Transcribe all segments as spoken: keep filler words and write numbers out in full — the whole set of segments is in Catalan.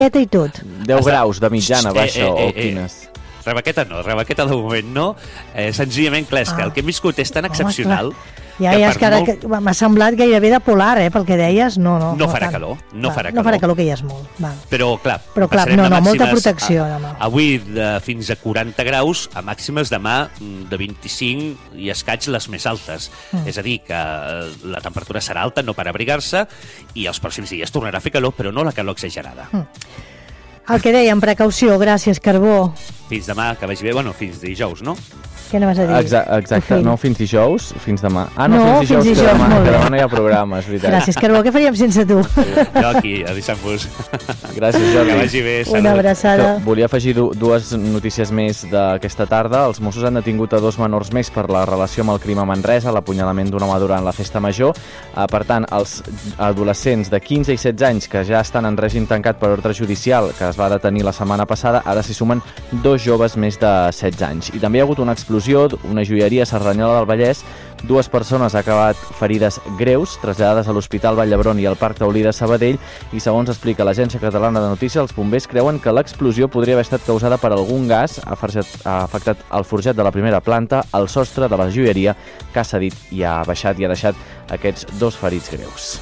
i tot. deu graus de mitjana, baixa, eh, eh, o quines? Rebaqueta no, rebaqueta de moment no. Eh, senzillament, clar, és que Ah. el que hem viscut és tan excepcional... Ja, ja, és que ara que m'ha semblat gairebé de polar, eh, pel que deies. No, no, No farà tant. calor, no Va, farà No farà calor. calor, que ja és molt. Va. Però, clar, Però, clar, passarem no, de no, molta màximes protecció, a- demà. Avui de, fins a quaranta graus, a màximes demà mm, de vint-i-cinc i escaig les més altes. Mm. És a dir, que eh, la temperatura serà alta, no per abrigar-se, i els pròxims dies tornarà a fer calor, però no la calor exagerada. Mm. El que dèiem, precaució, gràcies, Carbó. Fins demà, que vagi bé, bueno, fins dijous, no? Què anaves a dir? Exa exacte, Fill. no fins dijous, fins demà. Ah, no, No, fins dijous, fins que dijous, demà, molt que bé. demà no hi ha programa, és veritat. Gràcies, Carbó. Què faríem sense tu? Jo aquí, avisant-vos. Gràcies, Jordi. Que vagi bé, salut. Una abraçada. Que volia afegir du dues notícies més d'aquesta tarda. Els Mossos han detingut a dos menors més per la relació amb el crim a Manresa, l'apunyalament d'un home durant la festa major. Uh, per tant, els adolescents de quinze i setze anys que ja estan en règim tancat per ordre judicial, que es va detenir la setmana passada, ara s'hi sumen dos joves més de setze anys. I també hi ha hagut una explosió, una joieria a Cerdanyola del Vallès. Dues persones han acabat ferides greus, traslladades a l'Hospital Vall d'Hebron i al Parc Taulí de Sabadell, i segons explica l'Agència Catalana de Notícies, els bombers creuen que l'explosió podria haver estat causada per algun gas, ha afectat el forjat de la primera planta, el sostre de la joieria, que ha cedit i ha baixat i ha deixat aquests dos ferits greus.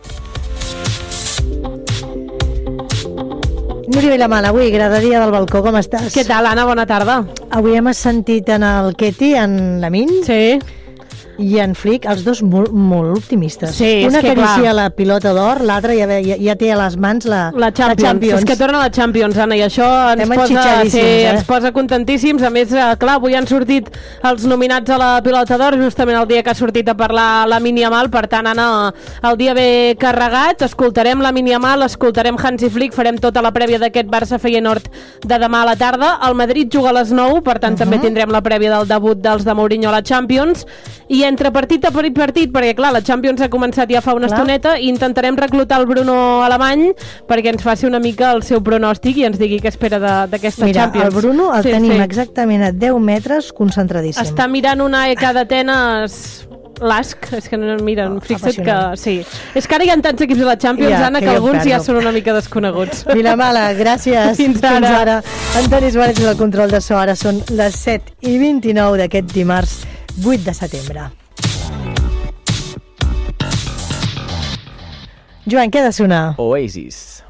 Núria Vilamala, avui, graderia del balcó, com estàs? Què tal, Anna? Bona tarda. Avui hem sentit en el Keti, en l'Amin, Sí. i en Flick, els dos molt, molt optimistes. Sí, és Una que, acaricia clar. la pilota d'or, l'altra ja, ja, ja té a les mans la, La Champions. la Champions. És que torna la Champions, Anna, i això ens Estem posa, enxitxadíssims, sí, eh? ens posa contentíssims. A més, eh, clar, avui han sortit els nominats a la pilota d'or, justament el dia que ha sortit a parlar la Yamal. Per tant, Anna, el dia ve carregat. Escoltarem la Yamal, escoltarem Hansi Flick, farem tota la prèvia d'aquest Barça-Feyenoord de demà a la tarda. El Madrid juga a les nou, per tant, uh -huh. també tindrem la prèvia del debut dels de Mourinho a la Champions. I entre partit a partit, partit, perquè clar, la Champions ha començat ja fa una Clar. estoneta, i intentarem reclutar el Bruno Alemany perquè ens faci una mica el seu pronòstic i ens digui què espera de- d'aquesta Mira, Champions. el Bruno el Sí, tenim sí. exactament a deu metres, concentradíssim. Està mirant una E K d'Atenes... L'Asc, és que no miren, Oh, fixa't que... apassionant. Sí. És que ara hi ha tants equips a la Champions, Ja, Anna, que que jo alguns perdo. ja són una mica desconeguts. Vilamala, gràcies. Fins ara. Fins ara. Antoni Suárez del control de so. Ara són les set i vint-i-nou d'aquest dimarts vuit de setembre. Joan, què ha de sonar? Oasis.